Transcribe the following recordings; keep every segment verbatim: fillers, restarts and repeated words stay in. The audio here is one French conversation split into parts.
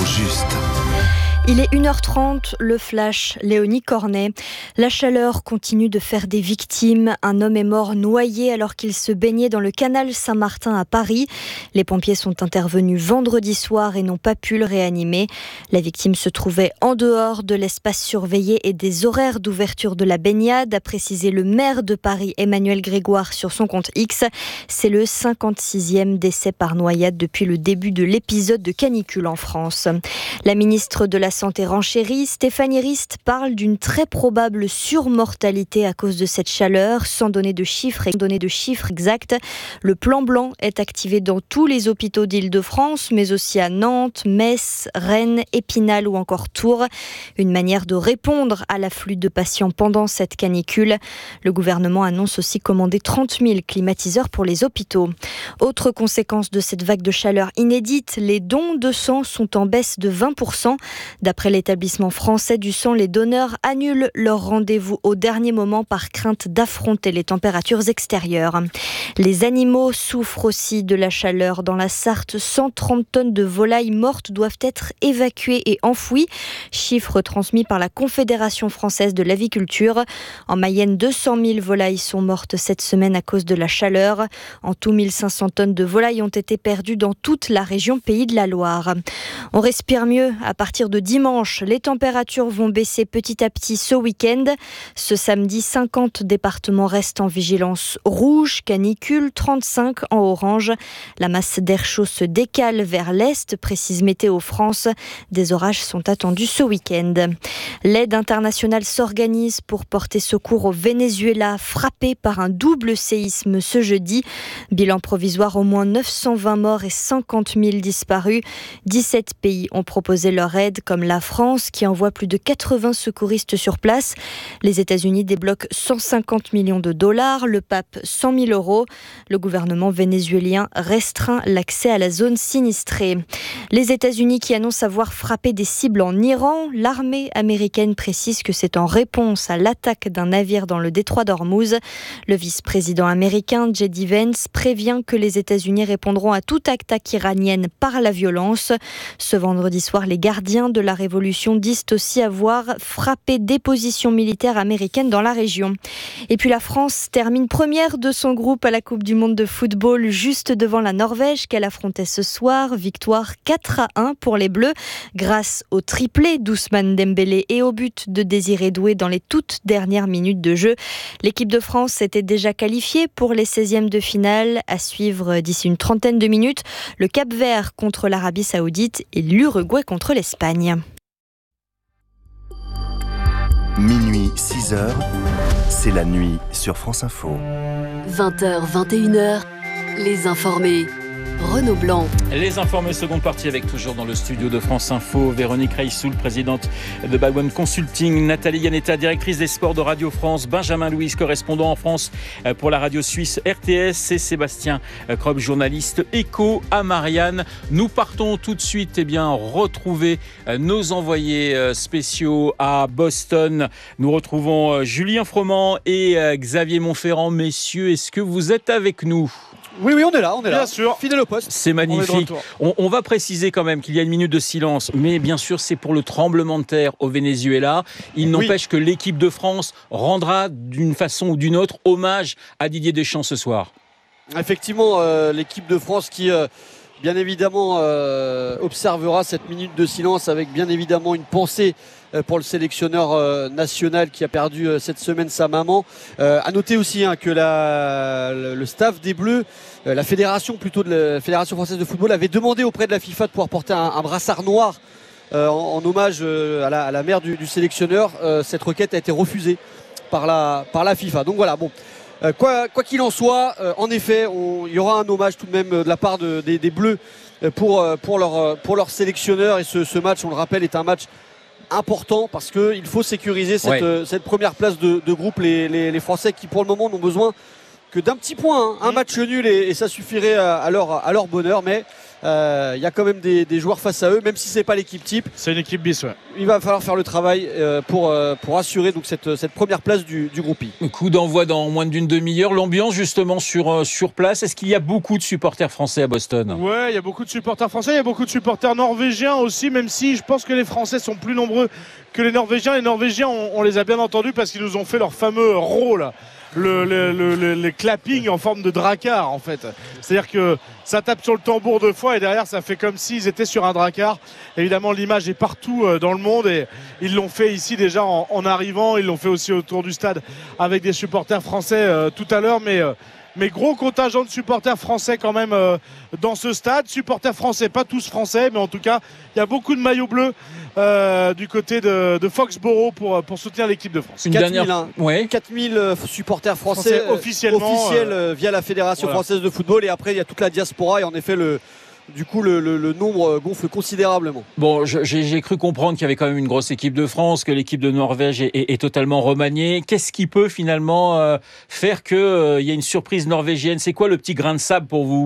juste. Il est une heure trente, le flash, Léonie Cornet. La chaleur continue de faire des victimes. Un homme est mort noyé alors qu'il se baignait dans le canal Saint-Martin à Paris. Les pompiers sont intervenus vendredi soir et n'ont pas pu le réanimer. La victime se trouvait en dehors de l'espace surveillé et des horaires d'ouverture de la baignade, a précisé le maire de Paris, Emmanuel Grégoire, sur son compte X. C'est le cinquante-sixième décès par noyade depuis le début de l'épisode de canicule en France. La ministre de la Santé renchérit, Stéphanie Rist parle d'une très probable surmortalité à cause de cette chaleur, sans donner de chiffres et donner de chiffres exacts. Le plan blanc est activé dans tous les hôpitaux d'Île-de-France, mais aussi à Nantes, Metz, Rennes, Épinal ou encore Tours. Une manière de répondre à l'afflux de patients pendant cette canicule. Le gouvernement annonce aussi commander trente mille climatiseurs pour les hôpitaux. Autre conséquence de cette vague de chaleur inédite, les dons de sang sont en baisse de vingt pour cent. D'après l'établissement français du sang, les donneurs annulent leur rendez-vous au dernier moment par crainte d'affronter les températures extérieures. Les animaux souffrent aussi de la chaleur. Dans la Sarthe, cent trente tonnes de volailles mortes doivent être évacuées et enfouies. Chiffre transmis par la Confédération française de l'aviculture. En Mayenne, deux cent mille volailles sont mortes cette semaine à cause de la chaleur. En tout, mille cinq cents tonnes de volailles ont été perdues dans toute la région Pays de la Loire. On respire mieux à partir de dimanche. Les températures vont baisser petit à petit ce week-end. Ce samedi, cinquante départements restent en vigilance rouge, canicule, trente-cinq en orange. La masse d'air chaud se décale vers l'est, précise Météo France. Des orages sont attendus ce week-end. L'aide internationale s'organise pour porter secours au Venezuela, frappé par un double séisme ce jeudi. Bilan provisoire, au moins neuf cent vingt morts et cinquante mille disparus. dix-sept pays ont proposé leur aide, comme la France qui envoie plus de quatre-vingts secouristes sur place. Les États-Unis débloquent cent cinquante millions de dollars, le pape cent mille euros. Le gouvernement vénézuélien restreint l'accès à la zone sinistrée. Les États-Unis qui annoncent avoir frappé des cibles en Iran, l'armée américaine précise que c'est en réponse à l'attaque d'un navire dans le détroit d'Ormuz. Le vice-président américain J D Vance prévient que les États-Unis répondront à toute attaque iranienne par la violence. Ce vendredi soir, les gardiens de la révolution disent aussi avoir frappé des positions militaires américaines dans la région. Et puis la France termine première de son groupe à la Coupe du Monde de football, juste devant la Norvège qu'elle affrontait ce soir. Victoire quatre à un pour les Bleus, grâce au triplé d'Ousmane Dembélé et au but de Désiré Doué dans les toutes dernières minutes de jeu. L'équipe de France était déjà qualifiée pour les seizièmes de finale, à suivre d'ici une trentaine de minutes. Le Cap-Vert contre l'Arabie Saoudite et l'Uruguay contre l'Espagne. Minuit, six heures, c'est la nuit sur France Info. vingt heures, vingt et une heures, les informés. Renaud Blanc. Les informés, seconde partie avec toujours dans le studio de France Info, Véronique Reissoul, présidente de Bagwan Consulting, Nathalie Yanetta, directrice des sports de Radio France, Benjamin Louis, correspondant en France pour la radio suisse R T S et Sébastien Kropp, journaliste éco à Marianne. Nous partons tout de suite eh bien, retrouver nos envoyés spéciaux à Boston. Nous retrouvons Julien Froment et Xavier Montferrand. Messieurs, est-ce que vous êtes avec nous ? Oui, oui, on est là, on est là. Bien sûr. Fidèle au poste. C'est magnifique. On, on va préciser quand même qu'il y a une minute de silence, mais bien sûr, c'est pour le tremblement de terre au Venezuela. Il n'empêche oui. que l'équipe de France rendra d'une façon ou d'une autre hommage à Didier Deschamps ce soir. Effectivement, euh, l'équipe de France qui, euh, bien évidemment, euh, observera cette minute de silence avec bien évidemment une pensée pour le sélectionneur euh, national qui a perdu euh, cette semaine sa maman. Euh, à noter aussi hein, que la, le, le staff des Bleus, euh, la fédération plutôt de la Fédération française de football avait demandé auprès de la FIFA de pouvoir porter un, un brassard noir euh, en, en hommage euh, à, la, à la mère du, du sélectionneur. Euh, cette requête a été refusée par la, par la FIFA. Donc voilà, bon. Euh, quoi, quoi qu'il en soit, euh, en effet, il y aura un hommage tout de même euh, de la part de, des, des Bleus euh, pour, euh, pour, leur, pour leur sélectionneur. Et ce, ce match, on le rappelle, est un match important parce qu'il faut sécuriser cette, ouais. euh, cette première place de, de groupe. Les, les, les Français qui pour le moment n'ont besoin que d'un petit point, hein, un match nul et, et ça suffirait à, à, leur, à leur bonheur, mais Euh, il y a quand même des, des joueurs face à eux, même si c'est pas l'équipe type. C'est une équipe bis, ouais. Il va falloir faire le travail euh, pour, euh, pour assurer donc, cette, cette première place du, du groupe I. Coup d'envoi dans moins d'une demi-heure. L'ambiance justement sur, euh, sur place. Est-ce qu'il y a beaucoup de supporters français à Boston ? Ouais, il y a beaucoup de supporters français, il y a beaucoup de supporters norvégiens aussi, même si je pense que les Français sont plus nombreux que les Norvégiens. Les Norvégiens, on, on les a bien entendus parce qu'ils nous ont fait leur fameux rôle. Le, le, le, le, le clapping en forme de dracard en fait, c'est-à-dire que ça tape sur le tambour deux fois et derrière ça fait comme s'ils étaient sur un dracard. Évidemment l'image est partout dans le monde et ils l'ont fait ici déjà en, en arrivant, ils l'ont fait aussi autour du stade avec des supporters français euh, tout à l'heure, mais euh, mais gros contingent de supporters français quand même euh, dans ce stade. Supporters français, pas tous français, mais en tout cas, il y a beaucoup de maillots bleus euh, du côté de, de Foxborough pour, pour soutenir l'équipe de France. Une quatre mille, dernière... hein. ouais. quatre mille supporters français, Français officiellement, officiels euh, via la Fédération voilà. française de football. Et après, il y a toute la diaspora. Et en effet, le, du coup, le, le, le nombre gonfle considérablement. Bon, je, j'ai, j'ai cru comprendre qu'il y avait quand même une grosse équipe de France, que l'équipe de Norvège est, est, est totalement remaniée. Qu'est-ce qui peut finalement euh, faire qu'il euh, y ait une surprise norvégienne ? C'est quoi le petit grain de sable pour vous ?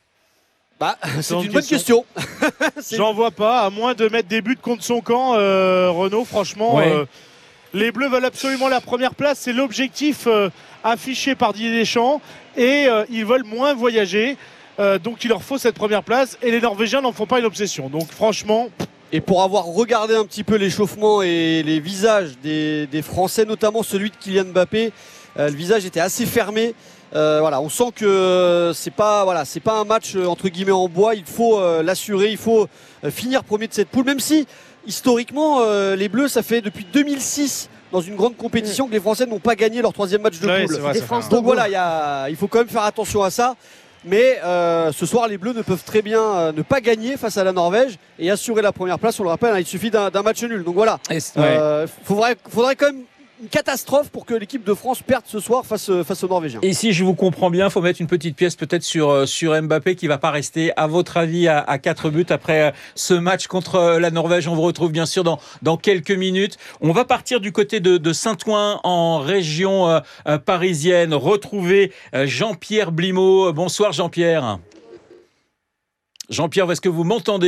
Bah, c'est une une bonne question. question. J'en vois pas, à moins de mettre des buts contre son camp, euh, Renaud, franchement. Ouais. Euh, les Bleus veulent absolument la première place, c'est l'objectif euh, affiché par Didier Deschamps et euh, ils veulent moins voyager. Euh, donc il leur faut cette première place et les Norvégiens n'en font pas une obsession. Donc franchement... Et pour avoir regardé un petit peu l'échauffement et les visages des, des Français, notamment celui de Kylian Mbappé, euh, le visage était assez fermé. Euh, voilà, on sent que euh, c'est pas, voilà, c'est pas un match euh, entre guillemets en bois. Il faut euh, l'assurer, il faut euh, finir premier de cette poule. Même si historiquement, euh, les Bleus, ça fait depuis deux mille six dans une grande compétition que les Français n'ont pas gagné leur troisième match de Ouais, poule. c'est vrai, ça fait un- Donc voilà, il y a- il faut quand même faire attention à ça. Mais euh, ce soir, les Bleus ne peuvent très bien euh, ne pas gagner face à la Norvège et assurer la première place. On le rappelle, hein, il suffit d'un, d'un match nul. Donc voilà, il euh, faudrait, faudrait quand même une catastrophe pour que l'équipe de France perde ce soir face, face aux Norvégiens. Et si je vous comprends bien, il faut mettre une petite pièce peut-être sur, sur Mbappé qui ne va pas rester, à votre avis, à, à quatre buts après ce match contre la Norvège. On vous retrouve bien sûr dans, dans quelques minutes. On va partir du côté de, de Saint-Ouen en région euh, euh, parisienne. Retrouver euh, Jean-Pierre Blimaud. Bonsoir Jean-Pierre. Jean-Pierre, est-ce que vous m'entendez ?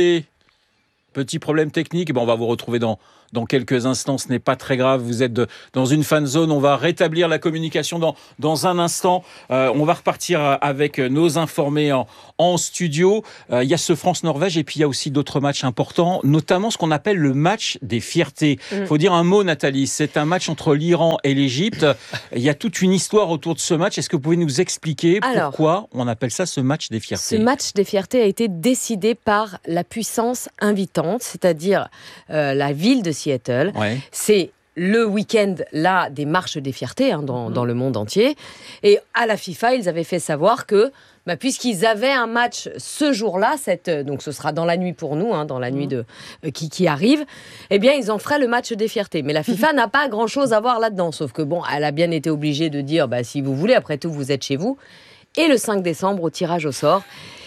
Petit problème technique, ben on va vous retrouver dans, dans quelques instants, ce n'est pas très grave, vous êtes de, dans une fan zone, on va rétablir la communication dans, dans un instant, euh, on va repartir avec nos informés en, en studio, euh, il y a ce France-Norvège et puis il y a aussi d'autres matchs importants, notamment ce qu'on appelle le match des fiertés. Il mmh. faut dire un mot Nathalie, c'est un match entre l'Iran et l'Égypte, il y a toute une histoire autour de ce match, est-ce que vous pouvez nous expliquer Alors, pourquoi on appelle ça ce match des fiertés ? Ce match des fiertés a été décidé par la puissance invitante, c'est-à-dire euh, la ville de Seattle. Ouais. C'est le week-end là des marches des fiertés hein, dans, mmh. dans le monde entier. Et à la FIFA, ils avaient fait savoir que bah, puisqu'ils avaient un match ce jour-là, cette, donc ce sera dans la nuit pour nous, hein, dans la mmh. nuit de, euh, qui, qui arrive, eh bien ils en feraient le match des fiertés. Mais la FIFA n'a pas grand-chose à voir là-dedans, sauf que bon, elle a bien été obligée de dire bah, si vous voulez, après tout, vous êtes chez vous. Et le cinq décembre, au tirage au sort,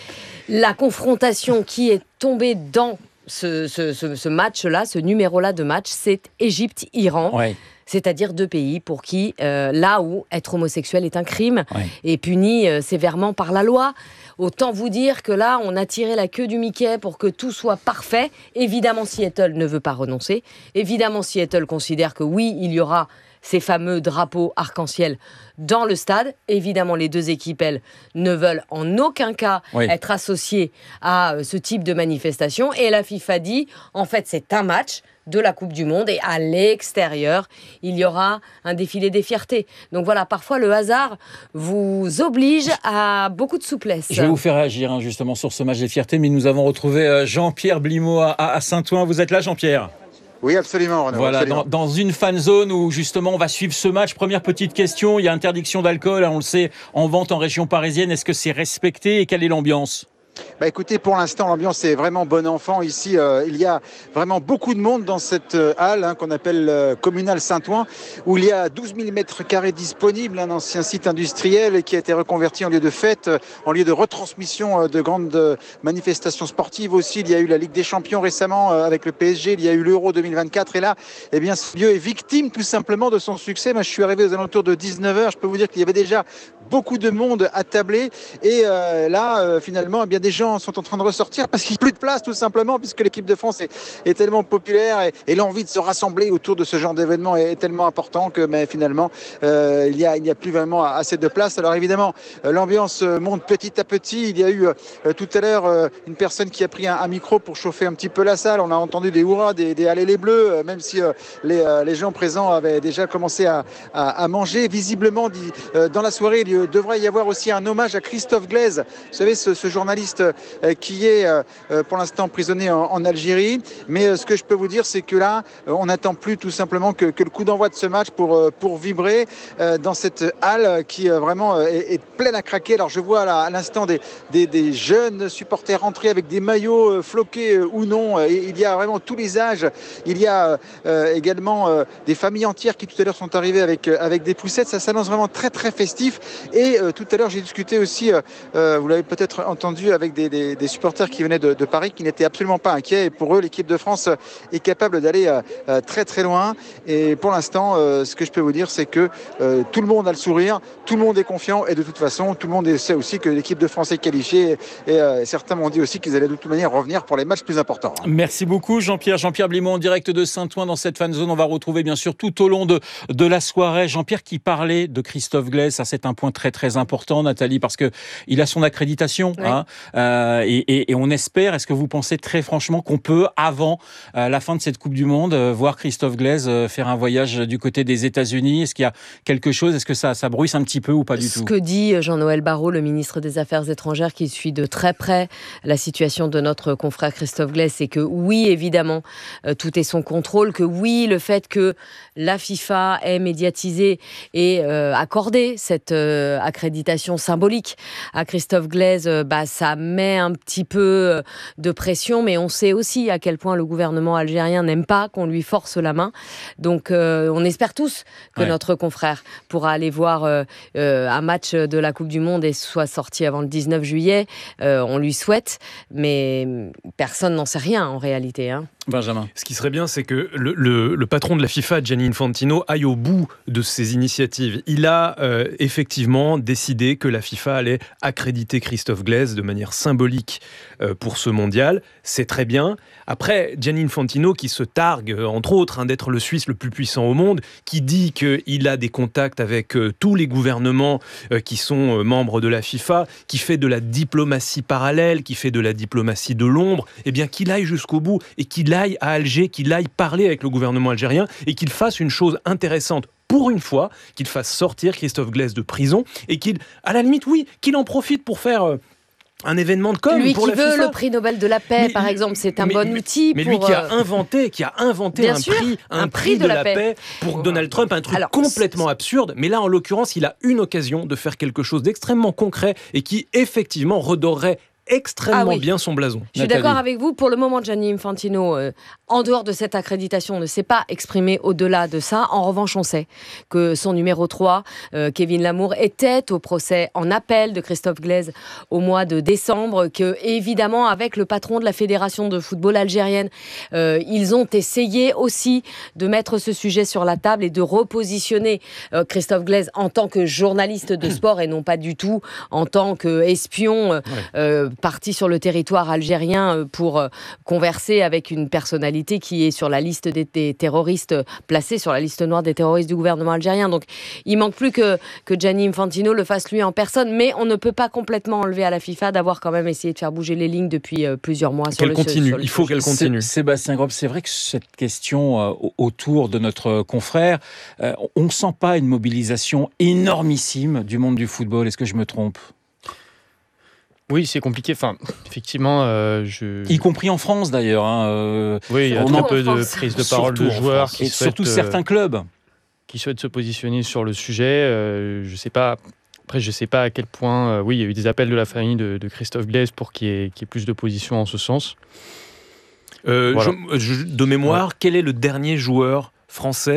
la confrontation qui est tombée dans Ce, ce, ce, ce match-là, ce numéro-là de match, c'est Égypte-Iran. Ouais. C'est-à-dire deux pays pour qui, euh, là où être homosexuel est un crime ouais. et puni euh, sévèrement par la loi. Autant vous dire que là, on a tiré la queue du Mickey pour que tout soit parfait. Évidemment, Seattle ne veut pas renoncer. Évidemment, Seattle considère que oui, il y aura ces fameux drapeaux arc-en-ciel dans le stade. Évidemment, les deux équipes, elles, ne veulent en aucun cas oui. être associées à ce type de manifestation. Et la FIFA dit, en fait, c'est un match de la Coupe du Monde et à l'extérieur, il y aura un défilé des fiertés. Donc voilà, parfois le hasard vous oblige à beaucoup de souplesse. Je vais vous faire réagir hein, justement sur ce match des fiertés, mais nous avons retrouvé Jean-Pierre Blimaud à, à Saint-Ouen. Vous êtes là, Jean-Pierre ? Oui, absolument. Renaud, voilà, absolument. Dans, dans une fan zone où justement on va suivre ce match. Première petite question, il y a interdiction d'alcool, on le sait, en vente en région parisienne. Est-ce que c'est respecté et quelle est l'ambiance ? Bah écoutez, pour l'instant, l'ambiance est vraiment bon enfant. Ici, euh, il y a vraiment beaucoup de monde dans cette euh, halle hein, qu'on appelle euh, Communale Saint-Ouen, où il y a douze mille mètres carrés disponibles, un ancien site industriel qui a été reconverti en lieu de fête, euh, en lieu de retransmission euh, de grandes euh, manifestations sportives aussi. Il y a eu la Ligue des Champions récemment euh, avec le P S G, il y a eu l'Euro deux mille vingt-quatre. Et là, eh bien, ce lieu est victime tout simplement de son succès. Moi, je suis arrivé aux alentours de dix-neuf heures. Je peux vous dire qu'il y avait déjà beaucoup de monde attablé. Et euh, là, euh, finalement, eh bien, des gens sont en train de ressortir parce qu'il n'y a plus de place, tout simplement, puisque l'équipe de France est, est tellement populaire et, et l'envie de se rassembler autour de ce genre d'événement est, est tellement important que mais finalement, euh, il n'y a, il y a plus vraiment assez de place. Alors évidemment, euh, l'ambiance monte petit à petit. Il y a eu euh, tout à l'heure euh, une personne qui a pris un, un micro pour chauffer un petit peu la salle. On a entendu des hurrahs, des, des allez les bleus, euh, même si euh, les, euh, les gens présents avaient déjà commencé à, à, à manger. Visiblement, dit, euh, dans la soirée, il devrait y avoir aussi un hommage à Christophe Glaise. Vous savez, ce, ce journaliste euh, qui est euh, pour l'instant emprisonné en, en Algérie. Mais euh, ce que je peux vous dire, c'est que là, euh, on n'attend plus tout simplement que, que le coup d'envoi de ce match pour, euh, pour vibrer euh, dans cette halle qui euh, vraiment euh, est, est pleine à craquer. Alors je vois là, à l'instant des, des, des jeunes supporters rentrer avec des maillots euh, floqués euh, ou non. Et il y a vraiment tous les âges. Il y a euh, également euh, des familles entières qui tout à l'heure sont arrivées avec, euh, avec des poussettes. Ça s'annonce vraiment très très festif. Et euh, tout à l'heure, j'ai discuté aussi, euh, vous l'avez peut-être entendu, avec des, des, des supporters qui venaient de, de Paris, qui n'étaient absolument pas inquiets. Et pour eux, l'équipe de France est capable d'aller euh, très très loin. Et pour l'instant, euh, ce que je peux vous dire, c'est que euh, tout le monde a le sourire, tout le monde est confiant. Et de toute façon, tout le monde sait aussi que l'équipe de France est qualifiée. Et, et euh, certains m'ont dit aussi qu'ils allaient de toute manière revenir pour les matchs plus importants. Merci beaucoup Jean-Pierre. Jean-Pierre Blimont en direct de Saint-Ouen dans cette fan zone. On va retrouver bien sûr tout au long de, de la soirée Jean-Pierre qui parlait de Christophe Glaise. Ça, c'est un point très très important, Nathalie, parce que il a son accréditation. Oui. Hein, euh, et, et, et on espère, est-ce que vous pensez très franchement qu'on peut, avant euh, la fin de cette Coupe du Monde, euh, voir Christophe Glaise euh, faire un voyage du côté des États-Unis? Est-ce qu'il y a quelque chose? Est-ce que ça, ça bruisse un petit peu ou pas du Ce tout? Ce que dit Jean-Noël Barrot, le ministre des Affaires étrangères, qui suit de très près la situation de notre confrère Christophe Glaise, c'est que oui, évidemment, euh, tout est son contrôle, que oui, le fait que la FIFA ait médiatisé et euh, accordé cette euh, accréditation symbolique à Christophe Glaise, euh, bah, ça met un petit peu de pression, mais on sait aussi à quel point le gouvernement algérien n'aime pas qu'on lui force la main. Donc euh, on espère tous que ouais. notre confrère pourra aller voir euh, euh, un match de la Coupe du Monde et soit sorti avant le dix-neuf juillet. Euh, on lui souhaite, mais personne n'en sait rien en réalité. Hein. Benjamin. Ce qui serait bien, c'est que le, le, le patron de la FIFA, Gianni Infantino, aille au bout de ses initiatives. Il a euh, effectivement décidé que la FIFA allait accréditer Christophe Glaise de manière symbolique euh, pour ce mondial. C'est très bien. Après, Gianni Infantino, qui se targue, entre autres, hein, d'être le Suisse le plus puissant au monde, qui dit qu'il a des contacts avec euh, tous les gouvernements euh, qui sont euh, membres de la FIFA, qui fait de la diplomatie parallèle, qui fait de la diplomatie de l'ombre, eh bien qu'il aille jusqu'au bout et qu'il aille à Alger, qu'il aille parler avec le gouvernement algérien et qu'il fasse une chose intéressante pour une fois, qu'il fasse sortir Christophe Glaise de prison et qu'il, à la limite, oui, qu'il en profite pour faire euh, un événement de com Lui pour qui la veut FIFA. Le prix Nobel de la paix, mais, par exemple, c'est un mais, bon mais, outil. Mais pour, lui qui a inventé, qui a inventé un sûr, prix, un, un prix, prix de, de la paix, paix pour Donald Trump, un truc Alors, complètement c'est... absurde. Mais là, en l'occurrence, il a une occasion de faire quelque chose d'extrêmement concret et qui effectivement redorerait extrêmement ah oui. bien son blason. Je suis Nathalie. d'accord avec vous. Pour le moment, Gianni Infantino, euh, en dehors de cette accréditation, ne s'est pas exprimé au-delà de ça. En revanche, on sait que son numéro trois, euh, Kevin Lamour, était au procès en appel de Christophe Glaise au mois de décembre, que évidemment, avec le patron de la Fédération de football algérienne, euh, ils ont essayé aussi de mettre ce sujet sur la table et de repositionner euh, Christophe Glaise en tant que journaliste de sport et non pas du tout en tant qu'espion euh, ouais. euh, parti sur le territoire algérien pour converser avec une personnalité qui est sur la liste des, des terroristes, placée sur la liste noire des terroristes du gouvernement algérien. Donc il manque plus que, que Gianni Infantino le fasse lui en personne, mais on ne peut pas complètement enlever à la FIFA d'avoir quand même essayé de faire bouger les lignes depuis plusieurs mois. Qu'elle sur continue, le, sur le il faut qu'elle continue. Sébastien Grob, c'est vrai que cette question euh, autour de notre confrère, euh, on ne sent pas une mobilisation énormissime du monde du football, est-ce que je me trompe ? Oui, c'est compliqué. Enfin, effectivement, euh, je... y compris en France d'ailleurs. Hein, euh, oui, il y a un peu de prise de parole de joueurs qui et souhaitent, surtout certains clubs qui souhaitent se positionner sur le sujet. Euh, je sais pas. Après, je sais pas à quel point. Euh, oui, il y a eu des appels de la famille de, de Christophe Glaise pour qu'il y ait, qu'il y ait plus de position en ce sens. Euh, voilà. je, je, de mémoire, ouais. Quel est le dernier joueur français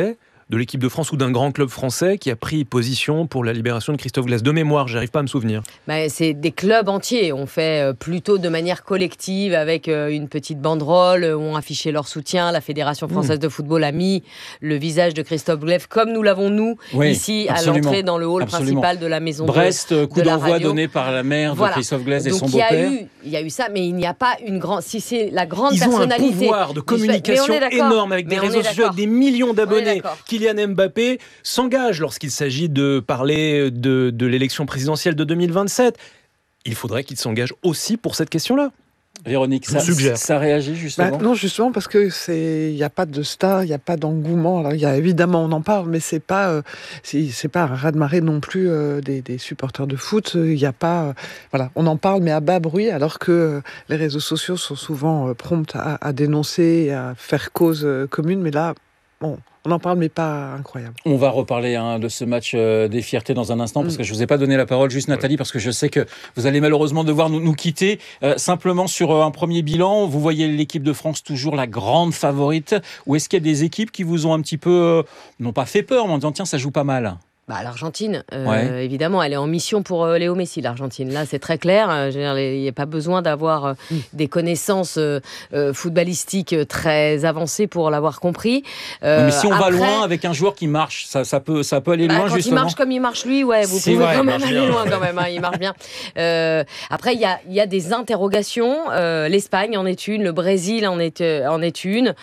de l'équipe de France ou d'un grand club français qui a pris position pour la libération de Christophe Glaise? De mémoire, j'arrive pas à me souvenir. Bah, c'est des clubs entiers. On fait plutôt de manière collective avec une petite banderole, ont affiché leur soutien. La Fédération française mmh. de football a mis le visage de Christophe Glaise, comme nous l'avons nous, oui, ici absolument. à l'entrée dans le hall absolument. principal de la maison Brest, de, coup de d'envoi radio. donné par la mère voilà. de Christophe Glaise et Donc, son il y a beau-père. eu, il y a eu ça, mais il n'y a pas une grande... Si c'est la grande Ils personnalité... Ils ont un pouvoir de communication énorme avec des réseaux sociaux, avec des millions d'abonnés. Kylian Mbappé s'engage lorsqu'il s'agit de parler de, de l'élection présidentielle de deux mille vingt-sept. Il faudrait qu'il s'engage aussi pour cette question-là. Véronique, ça, ça réagit justement bah, Non, justement, parce que c'est, il n'y a pas de star, il n'y a pas d'engouement. Alors, il y a évidemment, on en parle, mais c'est pas, euh, c'est, c'est pas un raz-de-marée non plus euh, des, des supporters de foot. Il n'y a pas, euh, voilà, on en parle, mais à bas bruit, alors que euh, les réseaux sociaux sont souvent euh, prompts à, à dénoncer, à faire cause euh, commune. Mais là, bon. On en parle, mais pas incroyable. On va reparler hein, de ce match euh, des fiertés dans un instant, parce que je ne vous ai pas donné la parole, juste Nathalie, parce que je sais que vous allez malheureusement devoir nous, nous quitter. Euh, simplement sur euh, un premier bilan, vous voyez l'équipe de France toujours la grande favorite, ou est-ce qu'il y a des équipes qui vous ont un petit peu, euh, non pas fait peur, mais en disant tiens, ça joue pas mal? Bah, l'Argentine, euh, ouais. évidemment, elle est en mission pour euh, Léo Messi, l'Argentine. Là, c'est très clair. Euh, il n'y a pas besoin d'avoir euh, mm. des connaissances euh, euh, footballistiques très avancées pour l'avoir compris. Euh, mais si on après, va loin avec un joueur qui marche, ça, ça, peut, ça peut aller bah, loin, quand justement. Quand il marche comme il marche lui, ouais, vous c'est pouvez vrai, quand même aller bien. loin quand même. Hein, il marche bien. Euh, après, il y a, y a des interrogations. Euh, L'Espagne en est une, le Brésil en est, euh, en est une.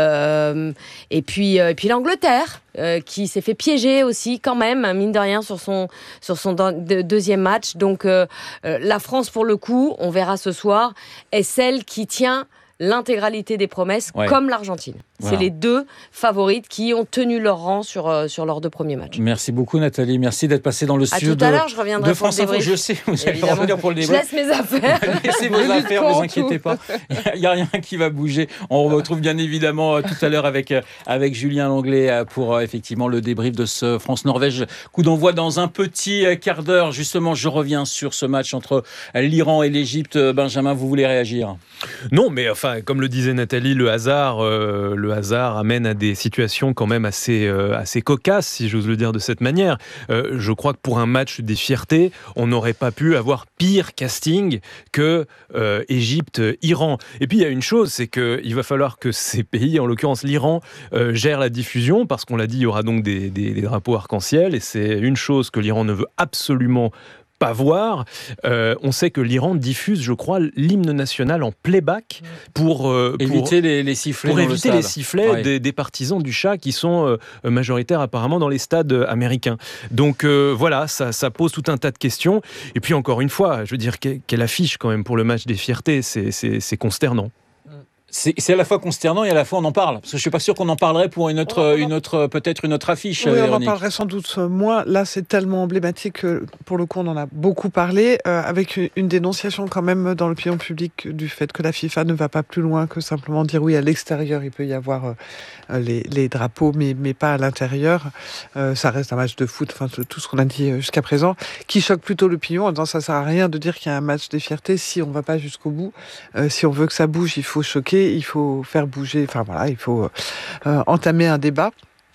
Euh, et, puis, euh, et puis l'Angleterre. Euh, qui s'est fait piéger aussi quand même, mine de rien, sur son, sur son de, deuxième match. Donc euh, euh, la France, pour le coup, on verra ce soir, est celle qui tient l'intégralité des promesses, ouais. comme l'Argentine. Voilà. C'est les deux favorites qui ont tenu leur rang sur, euh, sur leurs deux premiers matchs. Merci beaucoup Nathalie, merci d'être passée dans le studio à tout à l'heure, je reviendrai de France Info. Je sais, vous allez revenir pour le débrief. Je laisse mes affaires. Laissez vos affaires, ne vous inquiétez pas. Il n'y a rien qui va bouger. On retrouve bien évidemment tout à l'heure avec, avec Julien Langlais pour effectivement le débrief de ce France-Norvège. Coup d'envoi dans un petit quart d'heure. Justement, je reviens sur ce match entre l'Iran et l'Égypte. Benjamin, vous voulez réagir? Non, mais enfin, comme le disait Nathalie, le hasard, euh, le hasard amène à des situations quand même assez, euh, assez cocasses, si j'ose le dire de cette manière. Euh, je crois que pour un match des fiertés, on n'aurait pas pu avoir pire casting que euh, Égypte-Iran. Et puis il y a une chose, c'est qu'il va falloir que ces pays, en l'occurrence l'Iran, euh, gèrent la diffusion, parce qu'on l'a dit, il y aura donc des, des, des drapeaux arc-en-ciel, et c'est une chose que l'Iran ne veut absolument pas voir. Euh, on sait que l'Iran diffuse, je crois, l'hymne national en playback pour, euh, pour éviter les, les sifflets, pour dans éviter le les sifflets ouais. des, des partisans du Shah qui sont euh, majoritaires apparemment dans les stades américains. Donc euh, voilà, ça, ça pose tout un tas de questions. Et puis encore une fois, je veux dire, quelle affiche quand même pour le match des fiertés, c'est, c'est, c'est consternant. C'est, c'est à la fois consternant et à la fois on en parle. Parce que je ne suis pas sûr qu'on en parlerait pour une autre, une autre, peut-être une autre affiche. Oui, Véronique. On en parlerait sans doute moins. Là, c'est tellement emblématique que, pour le coup, on en a beaucoup parlé, euh, avec une dénonciation quand même dans l'opinion publique du fait que la FIFA ne va pas plus loin que simplement dire oui, à l'extérieur, il peut y avoir euh, les, les drapeaux, mais, mais pas à l'intérieur. Euh, ça reste un match de foot, enfin, tout ce qu'on a dit jusqu'à présent, qui choque plutôt l'opinion en disant ça ne sert à rien de dire qu'il y a un match des fiertés si on ne va pas jusqu'au bout. Euh, si on veut que ça bouge, il faut choquer. Il faut faire bouger, enfin voilà, il faut euh, entamer un débat.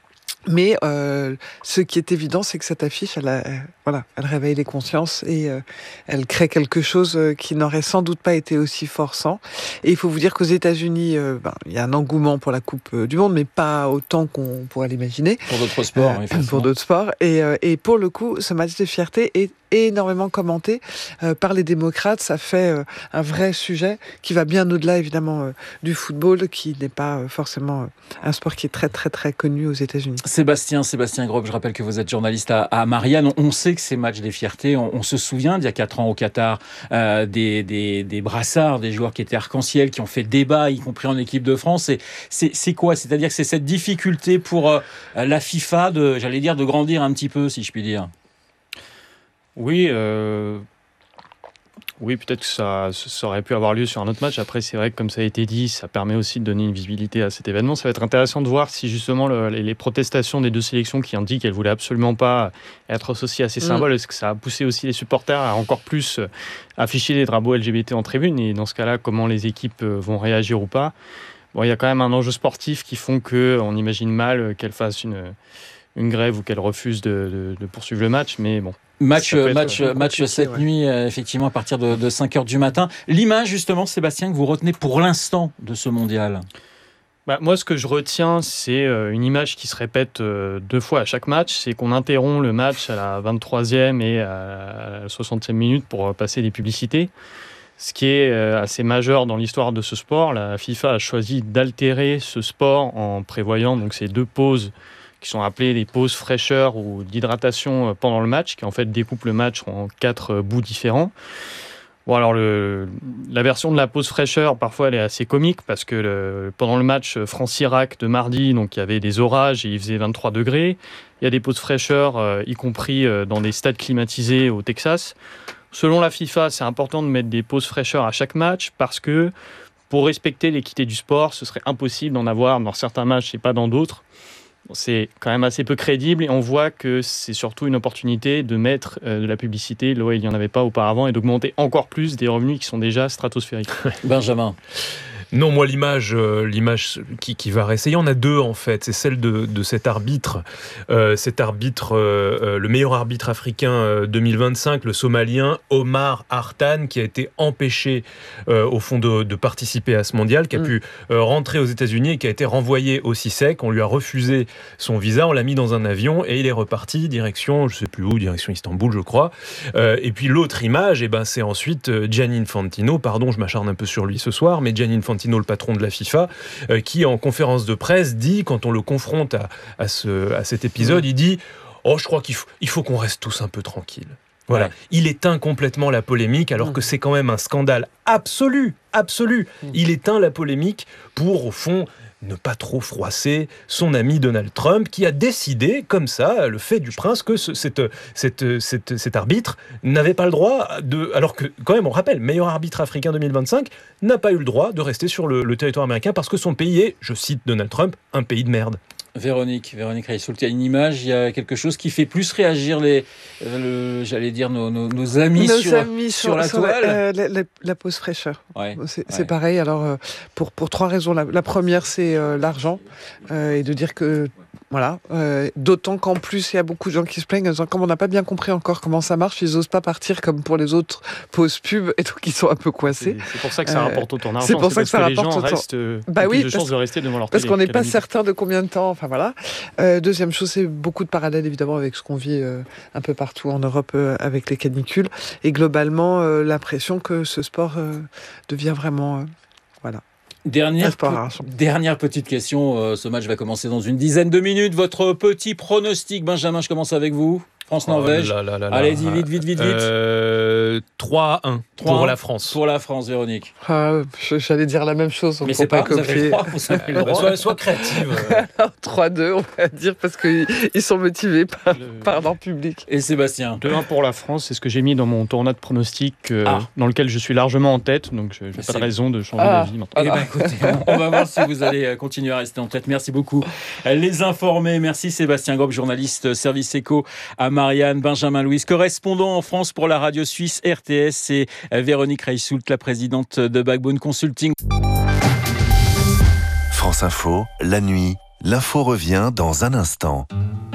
Mais euh, ce qui est évident, c'est que cette affiche, elle, a, euh, voilà, elle réveille les consciences et euh, elle crée quelque chose qui n'aurait sans doute pas été aussi fort sans. Et il faut vous dire qu'aux États-Unis, euh, ben, il y a un engouement pour la Coupe du Monde, mais pas autant qu'on pourrait l'imaginer. Pour d'autres sports, euh, Pour d'autres sports. Et, euh, et pour le coup, ce match de fierté est énormément commenté euh, par les démocrates. Ça fait euh, un vrai sujet qui va bien au-delà, évidemment, euh, du football, qui n'est pas euh, forcément euh, un sport qui est très, très, très connu aux États-Unis. Sébastien, Sébastien Grob, je rappelle que vous êtes journaliste à, à Marianne. On sait que ces matchs des fiertés, on, on se souvient d'il y a quatre ans au Qatar, euh, des, des, des brassards, des joueurs qui étaient arc-en-ciel, qui ont fait débat, y compris en équipe de France. Et c'est, c'est quoi? C'est-à-dire que c'est cette difficulté pour euh, la FIFA de, j'allais dire, de grandir un petit peu, si je puis dire. Oui, euh... oui, peut-être que ça, ça aurait pu avoir lieu sur un autre match. Après, c'est vrai que comme ça a été dit, ça permet aussi de donner une visibilité à cet événement. Ça va être intéressant de voir si justement le, les, les protestations des deux sélections qui indiquent qu'elles ne voulaient absolument pas être associées à ces symboles, mmh. est-ce que ça a poussé aussi les supporters à encore plus afficher les drapeaux L G B T en tribune? Et dans ce cas-là, comment les équipes vont réagir ou pas? bon, il y a quand même un enjeu sportif qui font qu'on imagine mal qu'elle fasse une, une grève ou qu'elle refuse de, de, de poursuivre le match, mais bon. Match, match, être, match cette ouais. nuit, euh, effectivement, à partir de, de cinq heures du matin. L'image, justement, Sébastien, que vous retenez pour l'instant de ce mondial? Bah, moi, ce que je retiens, c'est euh, une image qui se répète euh, deux fois à chaque match. C'est qu'on interrompt le match à la vingt-troisième et à la soixantième minute pour passer des publicités. Ce qui est euh, assez majeur dans l'histoire de ce sport. La FIFA a choisi d'altérer ce sport en prévoyant donc, ces deux pauses qui sont appelées les pauses fraîcheur ou d'hydratation pendant le match, qui en fait découpent le match en quatre bouts différents. Bon, alors le, la version de la pause fraîcheur, parfois elle est assez comique parce que le, pendant le match France-Irak de mardi, donc il y avait des orages et il faisait vingt-trois degrés. Il y a des pauses fraîcheur, euh, y compris euh, dans des stades climatisés au Texas. Selon la FIFA, c'est important de mettre des pauses fraîcheur à chaque match parce que pour respecter l'équité du sport, ce serait impossible d'en avoir dans certains matchs et pas dans d'autres. C'est quand même assez peu crédible et on voit que c'est surtout une opportunité de mettre euh, de la publicité là où il n'y en avait pas auparavant et d'augmenter encore plus des revenus qui sont déjà stratosphériques. Benjamin. Non, moi, l'image, euh, l'image qui, qui va rester, il y en a deux en fait. C'est celle de, de cet arbitre, euh, cet arbitre, euh, le meilleur arbitre africain euh, deux mille vingt-cinq, le Somalien Omar Hartan, qui a été empêché euh, au fond de, de participer à ce mondial, qui a mmh. pu euh, rentrer aux États-Unis et qui a été renvoyé au C I S E C. On lui a refusé son visa, on l'a mis dans un avion et il est reparti direction, je sais plus où, direction Istanbul, je crois. Euh, et puis l'autre image, eh ben, c'est ensuite euh, Gianni Infantino. Pardon, je m'acharne un peu sur lui ce soir, mais Gianni Infantino, le patron de la FIFA, euh, qui en conférence de presse dit, quand on le confronte à, à, ce, à cet épisode, mmh. il dit « Oh, je crois qu'il faut, il faut qu'on reste tous un peu tranquilles ». Voilà, ouais. Il éteint complètement la polémique, alors mmh. que c'est quand même un scandale absolu, absolu. Mmh. Il éteint la polémique pour, au fond, ne pas trop froisser son ami Donald Trump, qui a décidé, comme ça, le fait du prince, que ce, cette, cette, cette, cet arbitre n'avait pas le droit de... Alors que, quand même, on rappelle, meilleur arbitre africain deux mille vingt-cinq, n'a pas eu le droit de rester sur le, le territoire américain parce que son pays est, je cite Donald Trump, un pays de merde. Véronique, Véronique Reissoult, il y a une image, il y a quelque chose qui fait plus réagir les, euh, le, j'allais dire nos, nos, nos amis, nos sur, amis sur, sur la sur toile. La, euh, la, la, la pause fraîcheur. Ouais, c'est, ouais. c'est pareil. Alors euh, pour pour trois raisons. La, la première, c'est euh, l'argent euh, et de dire que voilà. Euh, d'autant qu'en plus, il y a beaucoup de gens qui se plaignent en disant comme on n'a pas bien compris encore comment ça marche, ils n'osent pas partir comme pour les autres pauses pub et donc ils sont un peu coincés. C'est, c'est pour ça que ça rapporte autant d'argent. C'est pour c'est ça que ça que rapporte les gens autant. Restent, euh, bah oui, plus de chances de rester devant leur parce télé. Parce qu'on n'est pas certain de combien de temps. Enfin voilà. Euh, deuxième chose, c'est beaucoup de parallèles évidemment avec ce qu'on vit euh, un peu partout en Europe euh, avec les canicules et globalement euh, l'impression que ce sport euh, devient vraiment euh, voilà. Dernière, pe- dernière petite question, euh, ce match va commencer dans une dizaine de minutes. Votre petit pronostic, Benjamin, je commence avec vous. France-Norvège. Oh là là là là Allez-y, vite, vite, vite, vite. Euh, trois à un pour la France. Pour la France, Véronique. Ah, j'allais dire la même chose. Mais c'est pas, pas vous avez le droit, vous avez le droit. Sois, sois créative. Alors, trois deux, on va dire, parce qu'ils sont motivés par, le... par leur public. Et Sébastien? deux un pour la France, c'est ce que j'ai mis dans mon tournoi de pronostics, euh, ah. dans lequel je suis largement en tête, donc je n'ai pas de raison de changer ah. d'avis maintenant. Eh ben, écoutez, on va voir si vous allez continuer à rester en tête. Merci beaucoup. Les informés, merci Sébastien Grob, journaliste service éco à Marianne, Benjamin Louis, correspondant en France pour la radio suisse R T S, et Véronique Reissoult, la présidente de Backbone Consulting. France Info, la nuit, l'info revient dans un instant.